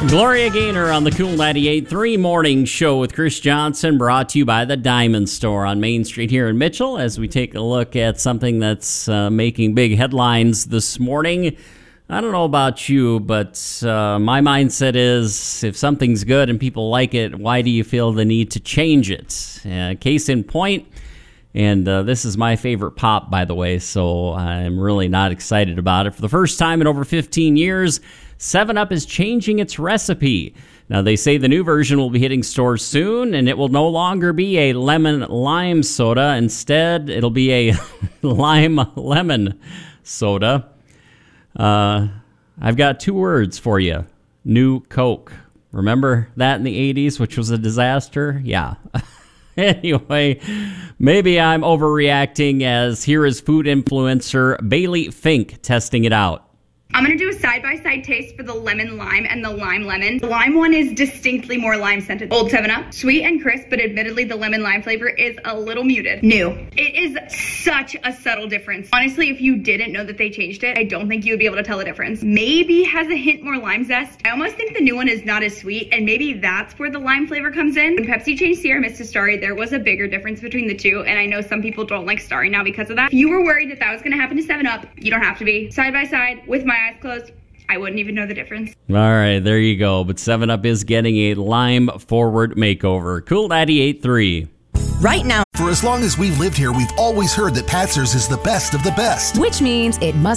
Gloria Gaynor on the Cool 98.3 Morning Show with Chris Johnson, brought to you by the Diamond Store on Main Street here in Mitchell, as we take a look at something that's making big headlines this morning. I don't know about you, but my mindset is if something's good and people like it, why do you feel the need to change it? Case in point, and this is my favorite pop, by the way, so I'm really not excited about it. For the first time in over 15 years, 7-Up is changing its recipe. Now, they say the new version will be hitting stores soon, and it will no longer be a lemon-lime soda. Instead, it'll be a lime-lemon soda. I've got 2 words for you. New Coke. Remember that in the 80s, which was a disaster? Yeah. Anyway, maybe I'm overreacting, as here is food influencer Bailey Fink testing it out. I'm going to do a side-by-side taste for the lemon lime and the lime lemon. The lime one is distinctly more lime scented. Old 7-Up, sweet and crisp, but admittedly the lemon lime flavor is a little muted. New. It is such a subtle difference. Honestly, if you didn't know that they changed it, I don't think you would be able to tell the difference. Maybe has a hint more lime zest. I almost think the new one is not as sweet, and maybe that's where the lime flavor comes in. When Pepsi changed Sierra Mist to Starry, there was a bigger difference between the two, and I know some people don't like Starry now because of that. If you were worried that that was going to happen to 7-Up, you don't have to be. Side by side, with my eyes closed, I wouldn't even know the difference. All right, there you go. But 7-Up is getting a lime-forward makeover. Cool 98.3. Right now. For as long as we've lived here, we've always heard that Patzer's is the best of the best. Which means it must